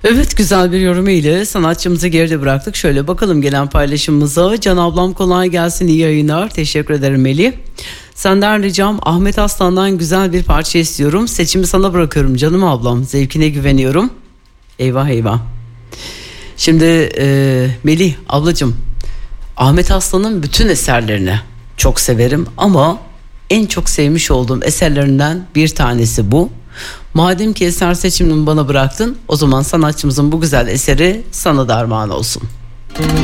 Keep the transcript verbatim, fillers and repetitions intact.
Evet, güzel bir yorum ile sanatçımızı geride bıraktık. Şöyle bakalım gelen paylaşımımıza. Can ablam kolay gelsin, iyi yayınlar. Teşekkür ederim Melih. Senden ricam Ahmet Aslan'dan güzel bir parça istiyorum. Seçimi sana bırakıyorum canım ablam. Zevkine güveniyorum. Eyvah eyvah. Şimdi e, Melih ablacığım, Ahmet Aslan'ın bütün eserlerini çok severim ama en çok sevmiş olduğum eserlerinden bir tanesi bu. Madem ki eser seçimini bana bıraktın, o zaman sanatçımızın bu güzel eseri sana da armağan olsun.